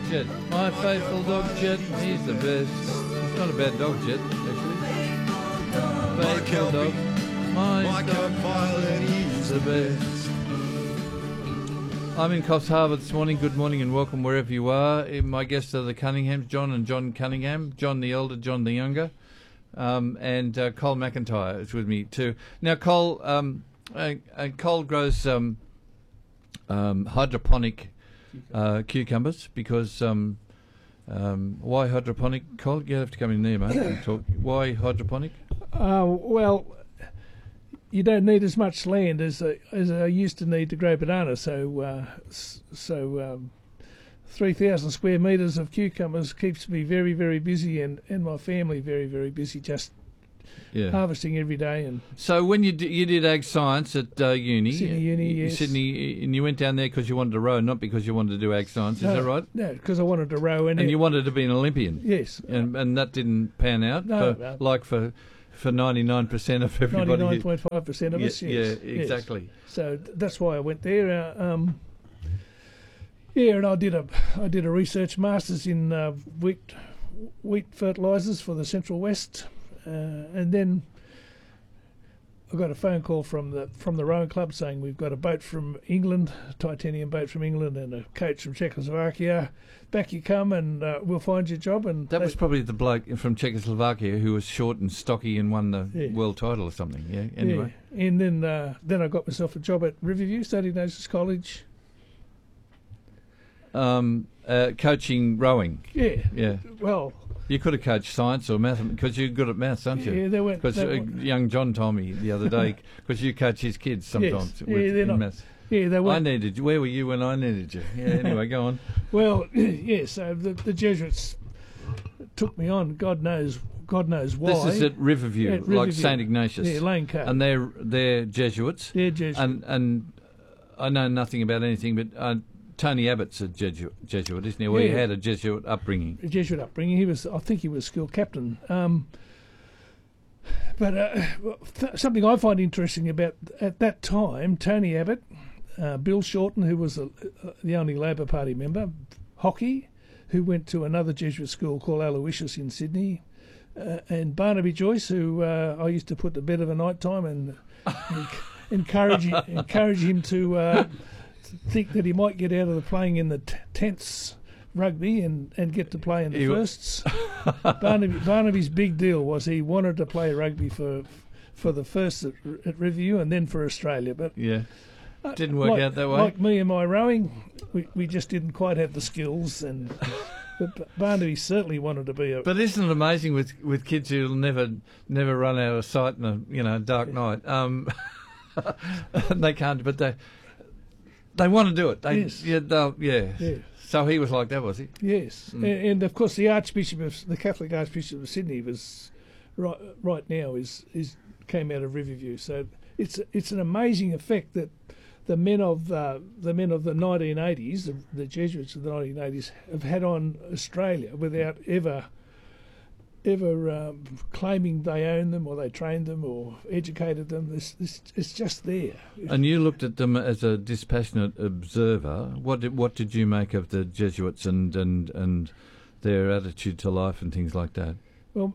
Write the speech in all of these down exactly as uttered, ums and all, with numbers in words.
Jet. My faithful dog Jet, he's the best. He's not a bad dog, Jet, actually. Faithful dog. My, my dog Pilot, he's the best. I'm in Coffs Harbour this morning. Good morning and welcome wherever you are. My guests are the Cunninghams, John and John Cunningham. John the elder, John the younger. Um, and uh, Cole McIntyre is with me too. Now, Cole, um, uh, uh, Cole grows um, um, hydroponic uh, cucumbers because um, um, why hydroponic? Cole, you have to come in there, mate. And talk. Why hydroponic? Uh, well, you don't need as much land as I, as I used to need to grow bananas. So, uh, so um, three thousand square metres of cucumbers keeps me very, very busy, and, and my family very, very busy. Just yeah. harvesting every day. And so, when you d- you did ag science at uh, uni, Sydney Uni, yes. Sydney, and you went down there because you wanted to row, not because you wanted to do ag science. No, is that right? No, because I wanted to row, and, and it, you wanted to be an Olympian. Yes, and and that didn't pan out. No, for, no. like for. For ninety-nine percent of everybody. ninety-nine point five percent of yeah, us, yes. Yeah, exactly. Yes. So th- that's why I went there. Uh, um, yeah, and I did a I did a research masters in uh, wheat wheat fertilisers for the Central West, uh, and then I got a phone call from the from the rowing club saying we've got a boat from England, a titanium boat from England, and a coach from Czechoslovakia. Back you come, and uh, we'll find you a job. And that was probably the bloke from Czechoslovakia who was short and stocky and won the yeah. world title or something. Yeah. Anyway. Yeah. And then uh, then I got myself a job at Riverview, Study Noses College. Um, uh, coaching rowing. Yeah. Yeah. Well. You could have coached science or math because you're good at maths, aren't you? Yeah, they went. Because uh, young John told me the other day because you coach his kids sometimes yes. with yeah, they're in not, maths. Yeah, they went. I needed you. Where were you when I needed you? Yeah. Anyway, go on. Well, yeah. So the, the Jesuits took me on. God knows. God knows why. This is at Riverview, at Riverview. like Saint Ignatius. Yeah, Lane Cove. And they're they're Jesuits. They're Jesuits. And and I know nothing about anything, but uh, Tony Abbott's a Jesuit, Jesuit, isn't he? Well, yeah. he had a Jesuit upbringing. A Jesuit upbringing. He was. I think he was school captain. Um, but uh, th- something I find interesting about at that time, Tony Abbott, uh, Bill Shorten, who was a, uh, the only Labor Party member, Hockey, who went to another Jesuit school called Aloysius in Sydney, uh, and Barnaby Joyce, who uh, I used to put to bed of a night time and encourage him, encourage him to uh, think that he might get out of the playing in the t- tenths rugby and, and get to play in the You firsts. Barnaby, Barnaby's big deal was he wanted to play rugby for for the first at, at Riverview and then for Australia, but yeah, didn't work like, out that way. Like me and my rowing, we, we just didn't quite have the skills, and but Barnaby certainly wanted to be a. But isn't it amazing with, with kids who'll never never run out of sight in a you know dark night? Um, they can't, but they they want to do it. They, yes. Yeah, they'll, yeah. Yeah. So he was like that, was he? Yes, mm. and, and of course the Archbishop of the Catholic Archbishop of Sydney was right right now is is came out of Riverview. So it's it's an amazing effect that the men of uh, the men of the nineteen eighties, the, the Jesuits of the nineteen eighties, have had on Australia without ever ever um, claiming they own them or they trained them or educated them. This, this, it's just there. And you looked at them as a dispassionate observer. What did, what did you make of the Jesuits and, and, and their attitude to life and things like that? Well,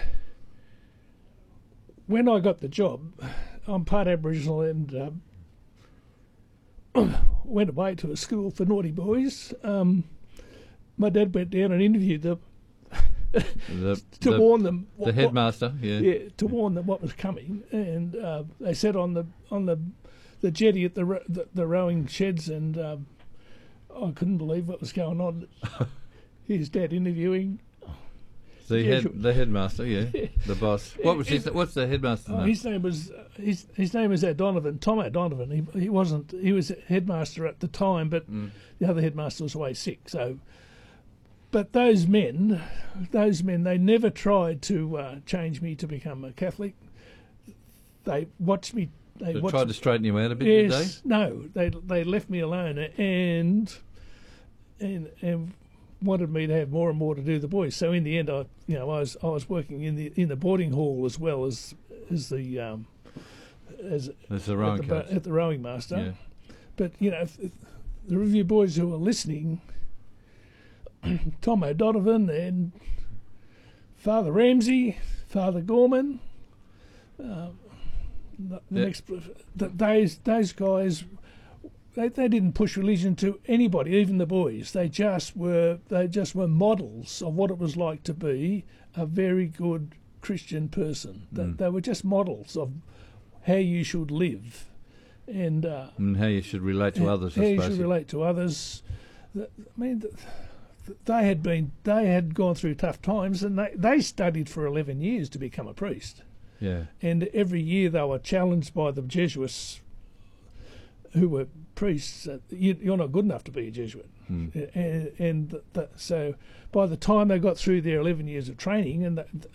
when I got the job, I'm part Aboriginal and um, went away to a school for naughty boys. Um, my dad went down and interviewed them. The, to the, warn them, the what, headmaster, yeah, yeah, to warn them what was coming, and uh, they sat on the on the the jetty at the ro- the, the rowing sheds, and um, I couldn't believe what was going on. His dad interviewing the yeah, head sure. the headmaster, yeah, the boss. What was his? What's the headmaster's oh, name? His name was uh, his his name is O'Donovan, Tom O'Donovan. He he wasn't he was headmaster at the time, but mm. the other headmaster was away sick, so. But those men, those men, they never tried to uh, change me to become a Catholic. They watched me. They, they watched tried to straighten you out a bit, yes, did they? No, they they left me alone and and and wanted me to have more and more to do with the boys. So in the end, I you know I was I was working in the in the boarding hall as well as as the um, as, as the rowing at, the, coach. at the rowing master. Yeah. But you know, if, if the Review boys who are listening. Tom O'Donovan and Father Ramsey, Father Gorman. Uh, the, the Yeah. next, the, those those guys, they, they didn't push religion to anybody, even the boys. They just were they just were models of what it was like to be a very good Christian person. They, Mm. they were just models of how you should live, and uh, And how you should relate to how- others, how I you suppose. should relate to others. The- I mean, the, they had been they had gone through tough times, and they, they studied for eleven years to become a priest. Yeah. And every year they were challenged by the Jesuits, who were priests. Uh, you, you're not good enough to be a Jesuit. Mm. And, and the, the, so by the time they got through their eleven years of training, and the, the,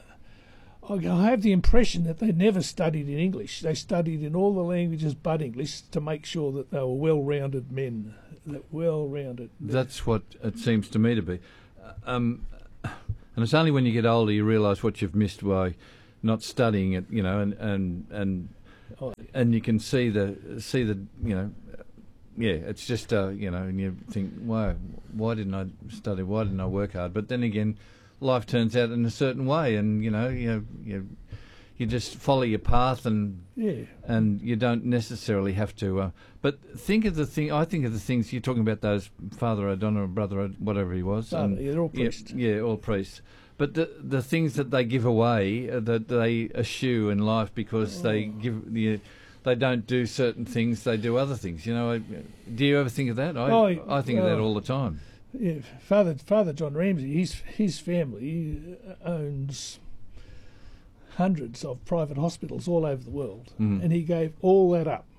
I have the impression that they never studied in English. They studied in all the languages but English to make sure that they were well-rounded men. That well-rounded. That's what it seems to me to be. Um, and it's only when you get older you realise what you've missed by not studying it, you know, and and and, Oh, and you can see the see the you know, yeah, it's just uh, you know, and you think, wow, why didn't I study? Why didn't I work hard? But then again, life turns out in a certain way, and you know, you you you just follow your path, and yeah. and you don't necessarily have to. Uh, but think of the thing. I think of the things you're talking about. Those Father O'Donnell, Brother, O- whatever he was. Father, and- yeah, they're all yeah, priests. Yeah, all priests. But the the things that they give away, uh, that they eschew in life because they Oh. give the. They don't do certain things; they do other things. You know, I- do you ever think of that? I Oh, I think of that oh. all the time. Yeah, Father Father John Ramsey, his his family owns hundreds of private hospitals all over the world, Mm. and he gave all that up.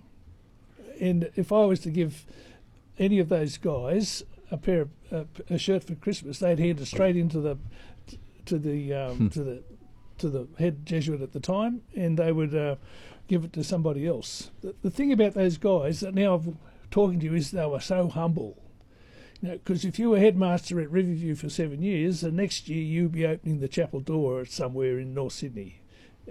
And if I was to give any of those guys a pair of uh, a shirt for Christmas, they'd hand it straight into the to the um, Hmm. to the to the head Jesuit at the time, and they would uh, give it to somebody else. The, the thing about those guys that now I'm talking to you is they were so humble. Because if you were headmaster at Riverview for seven years, the next year you'd be opening the chapel door somewhere in North Sydney.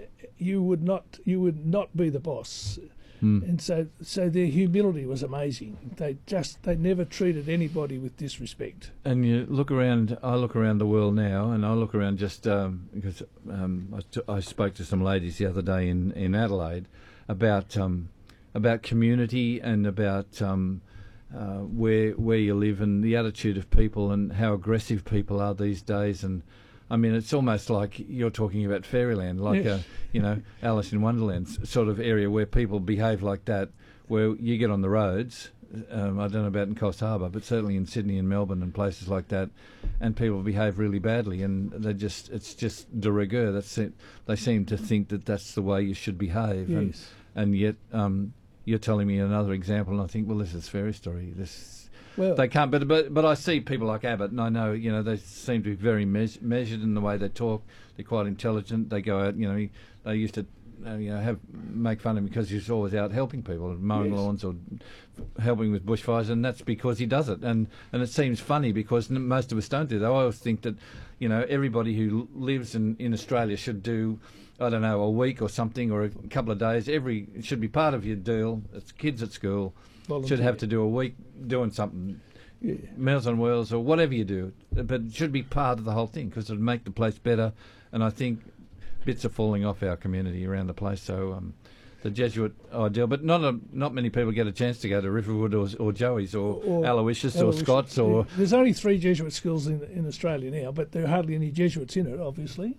You would not, you would not be the boss, Mm. and so, so their humility was amazing. They just, they never treated anybody with disrespect. And you look around. I look around the world now, and I look around just um, because um, I, t- I spoke to some ladies the other day in, in Adelaide about um, about community and about um, uh, where where you live and the attitude of people and how aggressive people are these days. And I mean, it's almost like you're talking about fairyland, like Yes. a, you know, Alice in Wonderland s- sort of area where people behave like that, where you get on the roads. Um, I don't know about in Coast Harbour, but certainly in Sydney and Melbourne and places like that, and people behave really badly, and they just—it's just de rigueur. That's it. They seem to think that that's the way you should behave, and Yes. and yet um, you're telling me another example, and I think, well, this is fairy story. This Well, they can't, but but but I see people like Abbott, and I know you know they seem to be very meas- measured in the way they talk. They're quite intelligent. They go out, you know. He, they used to, uh, you know, have make fun of him because he's always out helping people, mowing Yes. lawns or helping with bushfires, and that's because he does it. And and it seems funny because n- most of us don't do that. I always think that, you know, everybody who l- lives in in Australia should do, I don't know, a week or something or a couple of days. Every it should be part of your deal. It's kids at school should have to do a week doing something. Yeah. Meals on Wheels or whatever you do, but it should be part of the whole thing because it would make the place better. And I think bits are falling off our community around the place. So um, the Jesuit ideal, but not a, not many people get a chance to go to Riverwood or, or Joey's or, Or- Aloysius or Aloysius. Scott's or There's only three Jesuit schools in in Australia now, but there are hardly any Jesuits in it, obviously.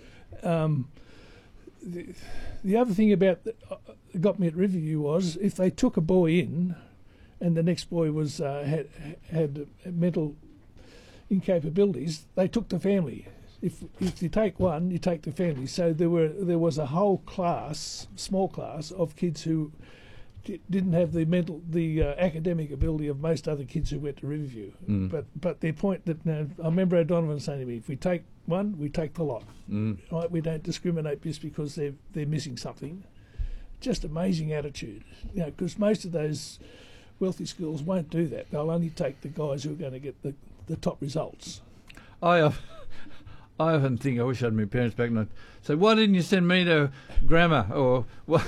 Um, the, the other thing about that uh, got me at Riverview was if they took a boy in, and the next boy was uh, had had mental incapabilities, they took the family. If if you take one, you take the family. So there were there was a whole class, small class of kids who di- didn't have the mental, the uh, academic ability of most other kids who went to Riverview. Mm. But but their point that uh, I remember O'Donovan saying to me, if we take one, we take the lot. mm, Right? We don't discriminate just because they're they're missing something. Just amazing attitude, you know, because most of those wealthy schools won't do that. They'll only take the guys who are going to get the, the top results. I of- I often think I wish I had my parents back and I'd say, why didn't you send me to grammar or what?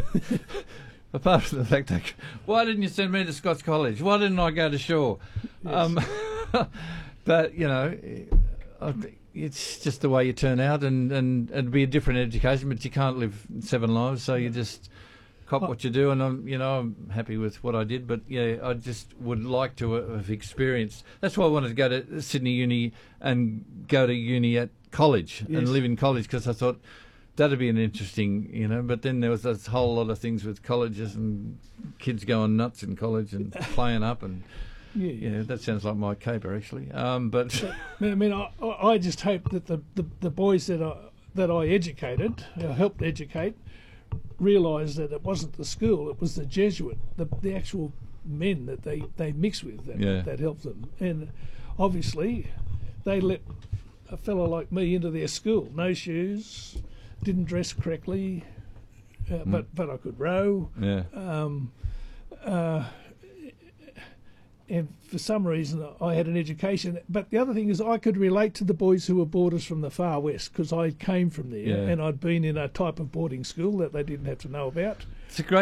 Apart from the fact that why didn't you send me to Scots College? Why didn't I go to Shaw? Yes. Um, But, you know, I think it's just the way you turn out, and, and it'd be a different education, but you can't live seven lives, so you just cop what you do, and I'm, you know, I'm happy with what I did, but yeah, I just would like to have experienced. That's why I wanted to go to Sydney Uni and go to uni at college Yes. and live in college, because I thought that'd be an interesting, you know. But then there was a whole lot of things with colleges and kids going nuts in college and playing up, and Yeah, yeah, that sounds like my caper actually. Um, but I mean, I, I just hope that the, the, the boys that I that I educated, uh, helped educate, realised that it wasn't the school; it was the Jesuit, the the actual men that they, they mix with that Yeah. that helped them. And obviously, they let a fellow like me into their school. No shoes, didn't dress correctly, uh, Mm. but but I could row. yeah, Um, uh, and for some reason I had an education. But the other thing is I could relate to the boys who were boarders from the far west, because I came from there Yeah. and I'd been in a type of boarding school that they didn't have to know about. it's a great